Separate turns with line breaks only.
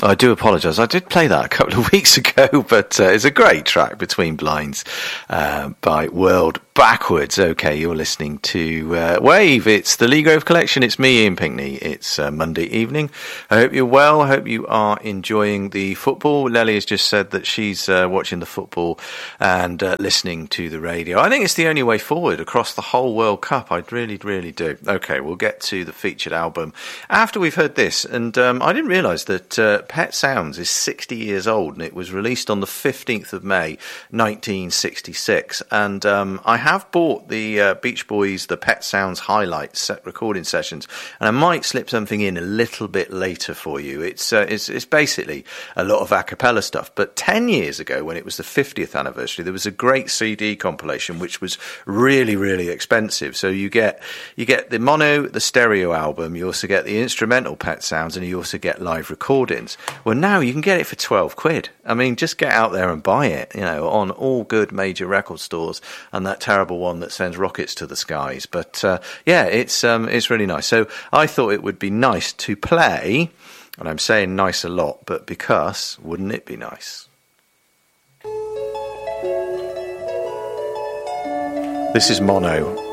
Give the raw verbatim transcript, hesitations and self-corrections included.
I do apologise. I did play that a couple of weeks ago, but uh, it's a great track, Between Blinds, uh, by World Backwards. Okay, you're listening to uh, Wave. It's the Lee Grove Collection. It's me, Ian Pinkney. It's uh, Monday evening. I hope you're well. I hope you are enjoying the football. Lely has just said that she's uh, watching the football and uh, listening to the radio. I think it's the only way forward across the whole World Cup. I really, really do. Okay, we'll get to the featured album after we've heard this. And um, I didn't realise that uh, Pet Sounds is sixty years old, and it was released on the fifteenth of May, nineteen sixty-six. And um, I have bought the uh, Beach Boys, the Pet Sounds highlights set recording sessions, and I might slip something in a little bit later for you. It's uh, it's, it's basically a lot of a cappella stuff. But ten years ago, when it was the fiftieth anniversary, there was a great C D compilation which was really, really expensive. So you get you get the mono, the stereo album, you also get the instrumental Pet Sounds, and you also get live recordings. Well, now you can get it for twelve quid. I mean, just get out there and buy it, you know, on all good major record stores, and that terrible one that sends rockets to the skies. But uh, yeah, it's um, it's really nice. So I thought it would be nice to play, and I'm saying nice a lot, but because wouldn't it be nice? This is Mono